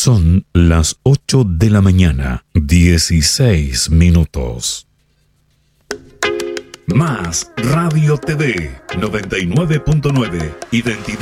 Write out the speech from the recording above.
Son las 8 de la mañana, 16 minutos. Más Radio TV 99.9 Identidad.